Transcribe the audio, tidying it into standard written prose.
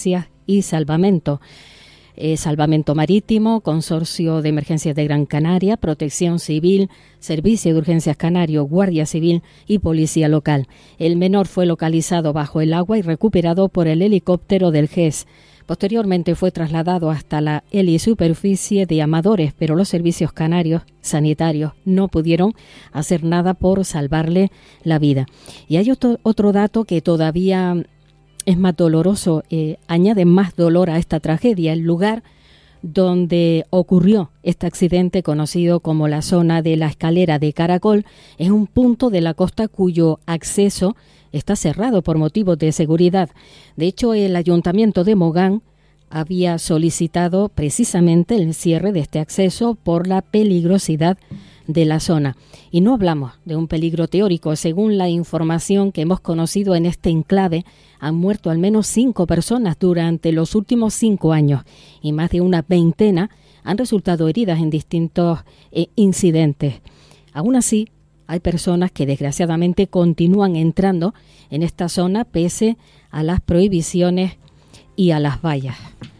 Emergencias y Salvamento. Salvamento Marítimo, Consorcio de Emergencias de Gran Canaria, Protección Civil, Servicio de Urgencias Canario, Guardia Civil y Policía Local. El menor fue localizado bajo el agua y recuperado por el helicóptero del GES. Posteriormente fue trasladado hasta la helisuperficie de Amadores, pero los servicios canarios sanitarios no pudieron hacer nada por salvarle la vida. Y hay otro dato que todavía es más doloroso, añade más dolor a esta tragedia. El lugar donde ocurrió este accidente, conocido como la zona de la escalera de Caracol, es un punto de la costa cuyo acceso está cerrado por motivos de seguridad. De hecho, el Ayuntamiento de Mogán había solicitado precisamente el cierre de este acceso por la peligrosidad de la zona. Y no hablamos de un peligro teórico. Según la información que hemos conocido en este enclave, han muerto al menos 5 personas durante los últimos 5 años y más de una veintena han resultado heridas en distintos incidentes. Aún así, hay personas que desgraciadamente continúan entrando en esta zona pese a las prohibiciones y a las vallas.